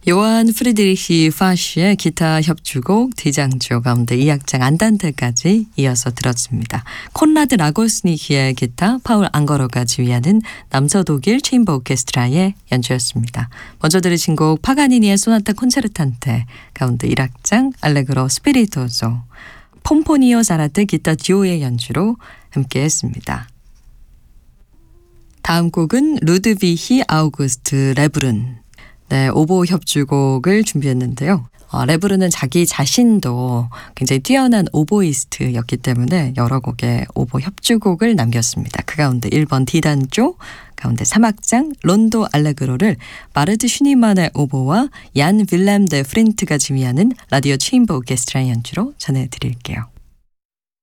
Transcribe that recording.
요한 프리드리히 파쉬의 기타 협주곡 대장조 가운데 2악장 안단테까지 이어서 들었습니다. 콘라드 라고스니히의 기타, 파울 앙거로가 지휘하는 남서독일 체인버 오케스트라의 연주였습니다. 먼저 들으신 곡 파가니니의 소나타 콘체르탄테 가운데 1악장 알레그로 스피리토소, 폼포니오 자라트 기타 듀오의 연주로 함께했습니다. 다음 곡은 루드비히 아우구스트 레브른, 오보 협주곡을 준비했는데요. 레브르는 자기 자신도 굉장히 뛰어난 오보이스트였기 때문에 여러 곡의 오보 협주곡을 남겼습니다. 그 가운데 1번 D단조 가운데 3악장 론도 알레그로를 마르트 슈니만의 오보와 얀 빌렘 데 프린트가 지휘하는 라디오 체인버 오케스트라 연주로 전해드릴게요.